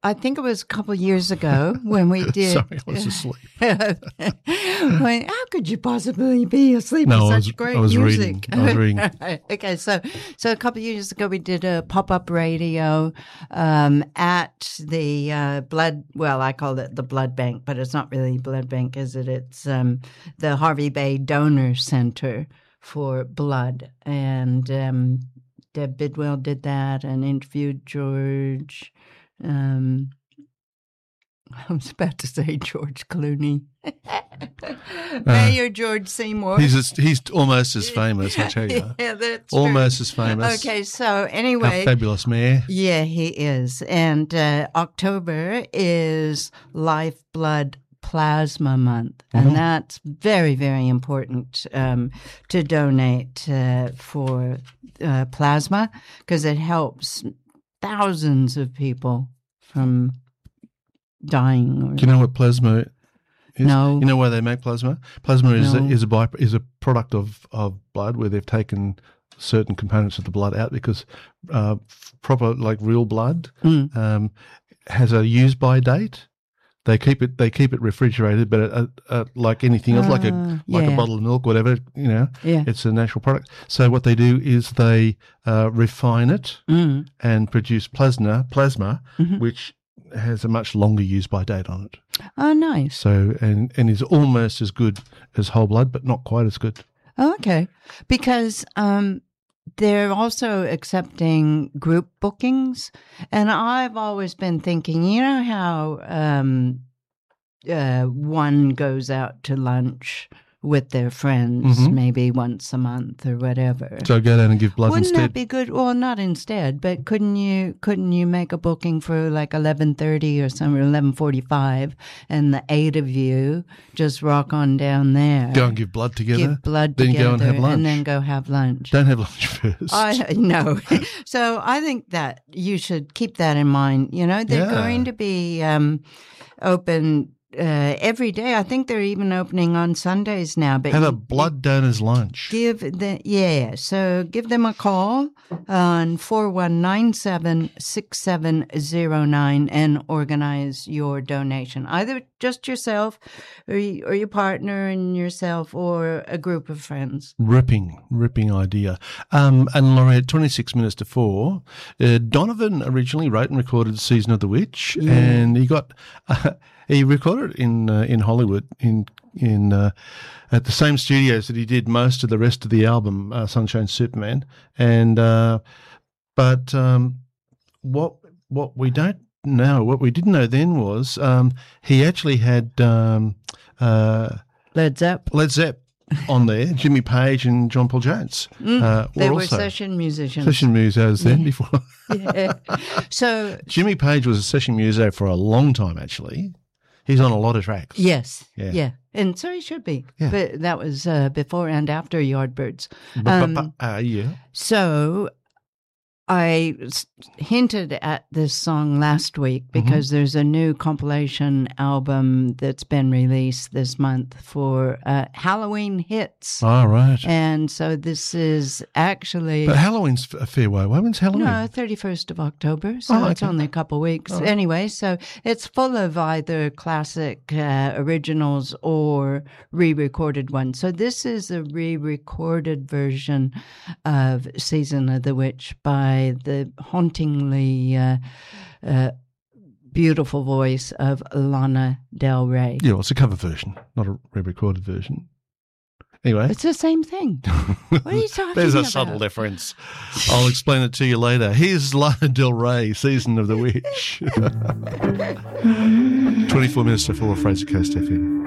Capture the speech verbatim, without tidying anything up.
I think it was a couple of years ago when we did. Sorry, I was asleep. When, how could you possibly be asleep No, with I such was- great I was music? reading. I was reading. Okay, so so a couple of years ago we did a pop-up radio um, at the uh, blood. Well, I called it the blood bank, but it's not really blood bank, is it? It's um, the Harvey Bay Donor Center for blood, and um, Deb Bidwell did that and interviewed George. Um, I was about to say George Clooney. Mayor George Seymour. He's as, he's almost as famous, I tell you. Yeah, that's Almost true. as famous. Okay, so Our anyway. fabulous mayor. Yeah, he is. And uh, October is Lifeblood Plasma Month, and Mm-hmm. that's very, very important um, to donate uh, for uh, plasma because it helps thousands of people from dying. Or, Do you know what plasma is? No. You know why they make plasma? Plasma is No. a, is a by, is a product of, of blood where they've taken certain components of the blood out because uh, proper like real blood Mm. um, has a use by date. They keep it they keep it refrigerated, but uh, uh, like anything else, like a Uh, like yeah. a bottle of milk, whatever, you know, Yeah. it's a natural product. So what they do is they uh, refine it Mm. and produce plasma, plasma, Mhm. which has a much longer use by date on it. Oh, nice. So and and is almost as good as whole blood, but not quite as good. Oh, okay. Because um, they're also accepting group bookings. And I've always been thinking, you know how um, uh, one goes out to lunch with their friends Mhm. maybe once a month or whatever. So go down and give blood Wouldn't instead. that be good? Well, not instead, but couldn't you couldn't you make a booking for like eleven thirty or something, eleven forty five, and the eight of you just rock on down there, Go and give blood together. give blood then together, go and have lunch. then go have lunch. Don't have lunch first. I know. So I think that you should keep that in mind. You know, they're Yeah. going to be um, open uh, every day. I think they're even opening on Sundays now. But have you- a blood donor's lunch. Give the yeah, so give them a call on four one nine seven six seven zero nine and organize your donation. Either just yourself, or you, or your partner and yourself, or a group of friends. Ripping, ripping idea. Um, and Laurie, at twenty-six minutes to four, uh, Donovan originally wrote and recorded Season of the Witch, and he got uh, he recorded it in uh, in Hollywood in in uh, at the same studios that he did most of the rest of the album, uh, Sunshine Superman. And uh, but um, what what we don't know, what we didn't know then was um, he actually had um, uh, Led Zepp. Led Zepp on there, Jimmy Page and John Paul Jones. Uh, They were were also session musicians. session musos then before. Yeah. So Jimmy Page was a session muso for a long time, actually. He's on a lot of tracks. yes, Yeah. yeah, and so he should be. Yeah. But that was uh, before and after Yardbirds. Bu- bu- Um, bu- uh, yeah. So I s- hinted at this song last week because there's a new compilation album that's been released this month for uh, Halloween hits. All right. And so this is actually But Halloween's a fair way. When's Halloween? no thirty-first of October, so Oh, it's okay. only a couple of weeks. Anyway, so it's full of either classic uh, originals or re-recorded ones. So this is a re-recorded version of Season of the Witch by the hauntingly uh, uh, beautiful voice of Lana Del Rey. Yeah, well, it's a cover version, not a re-recorded version. Anyway, It's the same thing. What are you talking there's a about? subtle difference. I'll explain it to you later. Here's Lana Del Rey, Season of the Witch. twenty-four minutes to four, Fraser Coast F M.